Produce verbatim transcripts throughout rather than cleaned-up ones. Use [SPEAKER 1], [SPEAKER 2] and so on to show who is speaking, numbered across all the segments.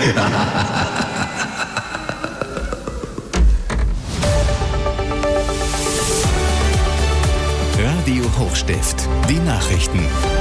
[SPEAKER 1] Radio Hochstift, die Nachrichten.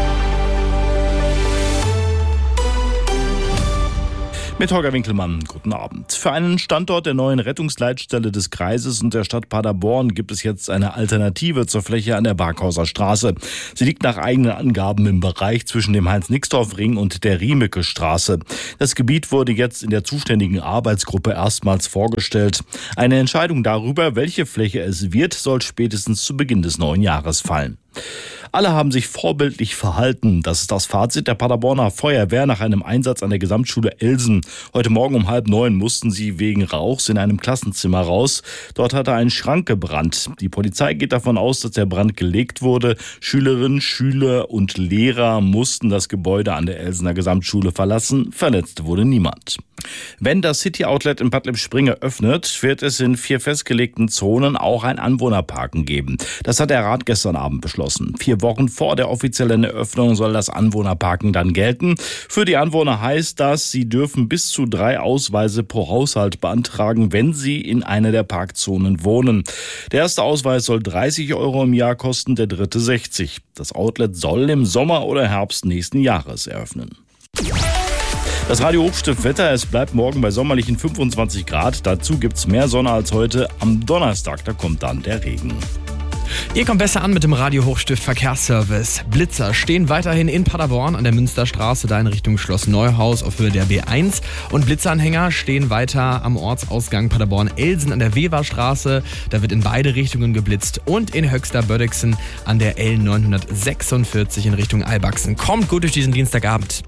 [SPEAKER 2] Mit Holger Winkelmann, guten Abend. Für einen Standort der neuen Rettungsleitstelle des Kreises und der Stadt Paderborn gibt es jetzt eine Alternative zur Fläche an der Barkhauser Straße. Sie liegt nach eigenen Angaben im Bereich zwischen dem Heinz-Nixdorf-Ring und der Riemecke-Straße. Das Gebiet wurde jetzt in der zuständigen Arbeitsgruppe erstmals vorgestellt. Eine Entscheidung darüber, welche Fläche es wird, soll spätestens zu Beginn des neuen Jahres fallen. Alle haben sich vorbildlich verhalten. Das ist das Fazit der Paderborner Feuerwehr nach einem Einsatz an der Gesamtschule Elsen. Heute Morgen um halb neun mussten sie wegen Rauchs in einem Klassenzimmer raus. Dort hatte ein Schrank gebrannt. Die Polizei geht davon aus, dass der Brand gelegt wurde. Schülerinnen, Schüler und Lehrer mussten das Gebäude an der Elsener Gesamtschule verlassen. Verletzt wurde niemand. Wenn das City Outlet in Bad Lippspringe öffnet, wird es in vier festgelegten Zonen auch ein Anwohnerparken geben. Das hat der Rat gestern Abend beschlossen. Vier Wochen vor der offiziellen Eröffnung soll das Anwohnerparken dann gelten. Für die Anwohner heißt das, sie dürfen bis zu drei Ausweise pro Haushalt beantragen, wenn sie in einer der Parkzonen wohnen. Der erste Ausweis soll dreißig Euro im Jahr kosten, der dritte sechzig. Das Outlet soll im Sommer oder Herbst nächsten Jahres eröffnen. Das Radio Hochstift-Wetter, es bleibt morgen bei sommerlichen fünfundzwanzig Grad. Dazu gibt's mehr Sonne als heute. Am Donnerstag, da kommt dann der Regen.
[SPEAKER 3] Ihr kommt besser an mit dem Radio Hochstift Verkehrsservice. Blitzer stehen weiterhin in Paderborn an der Münsterstraße, da in Richtung Schloss Neuhaus auf Höhe der B eins. Und Blitzeranhänger stehen weiter am Ortsausgang Paderborn-Elsen an der Weberstraße. Da wird in beide Richtungen geblitzt. Und in Höxter-Bördexen an der L neunhundertsechsundvierzig in Richtung Albachsen. Kommt gut durch diesen Dienstagabend.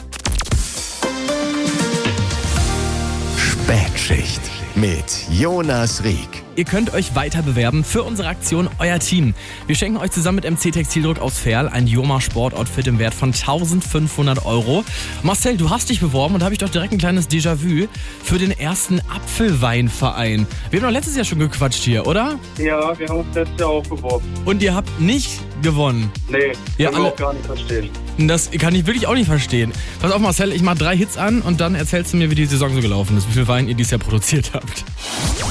[SPEAKER 1] Spätschicht mit Jonas Rieck.
[SPEAKER 3] Ihr könnt euch weiter bewerben für unsere Aktion Euer Team. Wir schenken euch zusammen mit M C Textildruck aus Verl ein Joma Sportoutfit im Wert von eintausendfünfhundert Euro. Marcel, du hast dich beworben und da habe ich doch direkt ein kleines Déjà-vu für den ersten Apfelweinverein. Wir haben doch letztes Jahr schon gequatscht hier, oder?
[SPEAKER 4] Ja, wir haben uns letztes Jahr auch beworben.
[SPEAKER 3] Und ihr habt nicht gewonnen?
[SPEAKER 4] Nee,
[SPEAKER 3] ja,
[SPEAKER 4] kann ich auch gar nicht verstehen.
[SPEAKER 3] Das kann ich wirklich auch nicht verstehen. Pass auf, Marcel, ich mach drei Hits an und dann erzählst du mir, wie die Saison so gelaufen ist, wie viel Wein ihr dieses Jahr produziert habt.